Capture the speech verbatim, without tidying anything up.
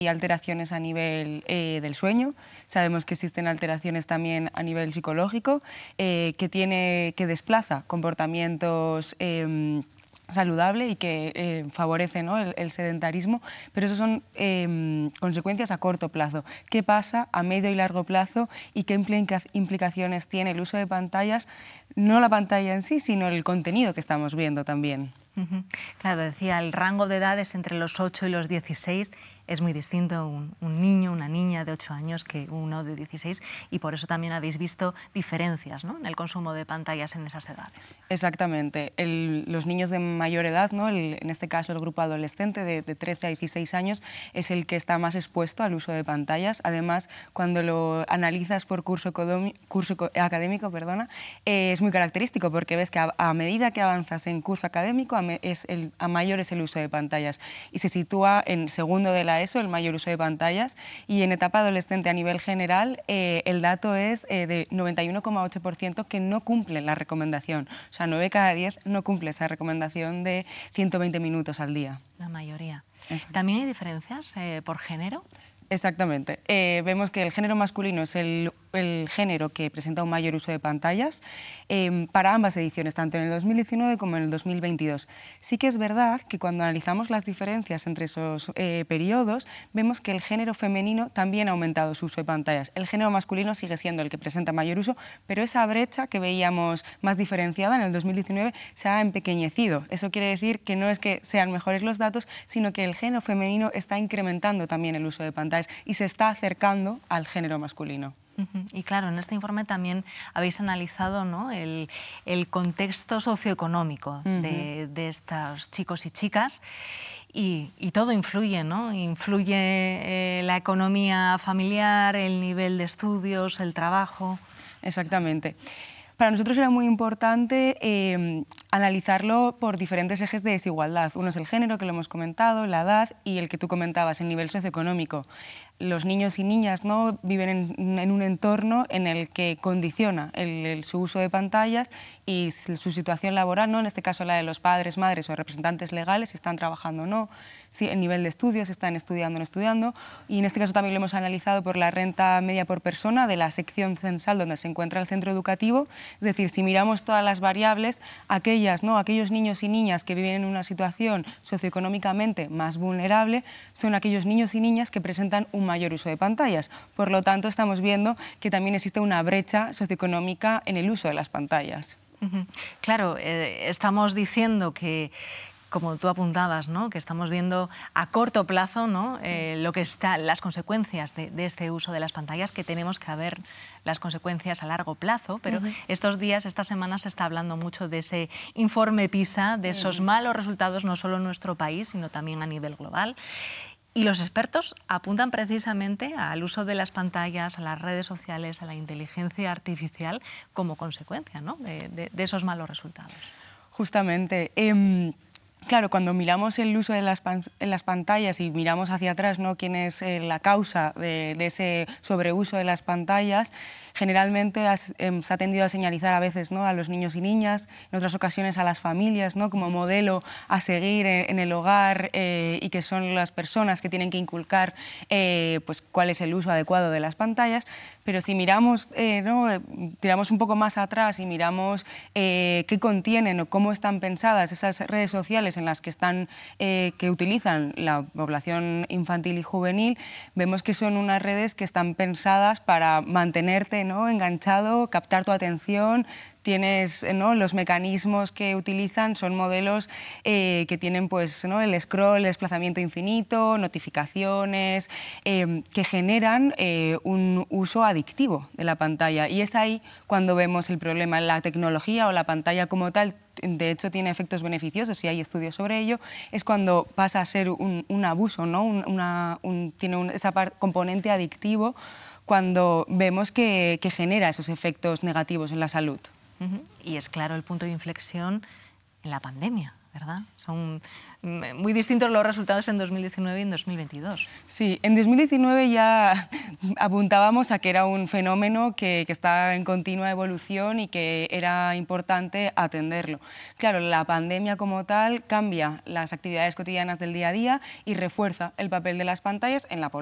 y alteraciones a nivel eh, del sueño. Sabemos que existen alteraciones también a nivel psicológico, eh, que, tiene, que desplaza comportamientos eh, saludable y que eh, favorece, ¿no?, el, el sedentarismo, pero eso son eh, consecuencias a corto plazo. ¿Qué pasa a medio y largo plazo y qué implica, implicaciones tiene el uso de pantallas? No la pantalla en sí, sino el contenido que estamos viendo también. Uh-huh. Claro, decía, el rango de edades entre los ocho y los dieciséis es muy distinto un, un niño, una niña de ocho años que uno de dieciséis, y por eso también habéis visto diferencias, ¿no?, en el consumo de pantallas en esas edades. Exactamente. El, los niños de mayor edad, ¿no?, el, en este caso el grupo adolescente de, de trece a dieciséis años, es el que está más expuesto al uso de pantallas. Además, cuando lo analizas por curso, curso académico, perdona, eh, es muy característico porque ves que a, a medida que avanzas en curso académico, a, me, es el, a mayor es el uso de pantallas y se sitúa en segundo de la ESO el mayor uso de pantallas, y en etapa adolescente a nivel general eh, el dato es eh, de noventa y uno coma ocho por ciento que no cumplen la recomendación. O sea, nueve cada diez no cumple esa recomendación de ciento veinte minutos al día. La mayoría. Exacto. ¿También hay diferencias eh, por género? Exactamente. Eh, vemos que el género masculino es el, el género que presenta un mayor uso de pantallas eh, para ambas ediciones, tanto en el dos mil diecinueve como en el dos mil veintidós. Sí que es verdad que cuando analizamos las diferencias entre esos eh, periodos, vemos que el género femenino también ha aumentado su uso de pantallas. El género masculino sigue siendo el que presenta mayor uso, pero esa brecha que veíamos más diferenciada en el dos mil diecinueve se ha empequeñecido. Eso quiere decir que no es que sean mejores los datos, sino que el género femenino está incrementando también el uso de pantallas y se está acercando al género masculino. Uh-huh. Y claro, en este informe también habéis analizado, ¿no?, el, el contexto socioeconómico uh-huh. de, de estos chicos y chicas, y, y todo influye, ¿no? Influye eh, la economía familiar, el nivel de estudios, el trabajo. Exactamente. Para nosotros era muy importante eh, analizarlo por diferentes ejes de desigualdad. Uno es el género, que lo hemos comentado, la edad, y el que tú comentabas, el nivel socioeconómico. Los niños y niñas, ¿no?, viven en, en un entorno en el que condiciona el, el, su uso de pantallas y su situación laboral, ¿no?, en este caso la de los padres, madres o representantes legales, si están trabajando o no, si el nivel de estudios, si están estudiando o no estudiando, y en este caso también lo hemos analizado por la renta media por persona de la sección censal donde se encuentra el centro educativo. Es decir, si miramos todas las variables, aquellas, ¿no?, aquellos niños y niñas que viven en una situación socioeconómicamente más vulnerable son aquellos niños y niñas que presentan un mayor uso de pantallas. Por lo tanto, estamos viendo que también existe una brecha socioeconómica en el uso de las pantallas. Uh-huh. Claro, eh, estamos diciendo que, como tú apuntabas, ¿no?, que estamos viendo a corto plazo, ¿no?, eh, lo que está, las consecuencias de, de este uso de las pantallas, que tenemos que ver las consecuencias a largo plazo, pero uh-huh. estos días, estas semanas se está hablando mucho de ese informe PISA, de esos uh-huh. malos resultados no solo en nuestro país, sino también a nivel global. Y los expertos apuntan precisamente al uso de las pantallas, a las redes sociales, a la inteligencia artificial como consecuencia, ¿no?, de, de, de esos malos resultados. Justamente. Eh... Claro, cuando miramos el uso de las, pan en las pantallas y miramos hacia atrás, ¿no?, quién es eh, la causa de, de ese sobreuso de las pantallas, generalmente has, eh, se ha tendido a señalizar a veces, ¿no?, a los niños y niñas, en otras ocasiones a las familias, ¿no?, como modelo a seguir en, en el hogar eh, y que son las personas que tienen que inculcar eh, pues, cuál es el uso adecuado de las pantallas. Pero si miramos, eh, ¿no?, tiramos un poco más atrás y miramos eh, qué contienen o cómo están pensadas esas redes sociales en las que, están, eh, que utilizan la población infantil y juvenil, vemos que son unas redes que están pensadas para mantenerte, ¿no?, enganchado, captar tu atención. Tienes, ¿no?, los mecanismos que utilizan son modelos eh, que tienen, pues, ¿no?, el scroll, el desplazamiento infinito, notificaciones, eh, que generan eh, un uso adictivo de la pantalla. Y es ahí cuando vemos el problema. La tecnología o la pantalla como tal, de hecho, tiene efectos beneficiosos y hay estudios sobre ello, es cuando pasa a ser un, un abuso, ¿no?, un, una, un, tiene un, esa part, componente adictivo, cuando vemos que, que genera esos efectos negativos en la salud. Uh-huh. Y es claro el punto de inflexión en la pandemia. ¿verdad? Son muy distintos los resultados en dos mil diecinueve y en dos mil veintidós. Sí, en dos mil diecinueve ya apuntábamos a que era un fenómeno que, que está en continua evolución y que era importante atenderlo. Claro, la pandemia como tal cambia las actividades cotidianas del día a día y refuerza el papel de las pantallas en la población.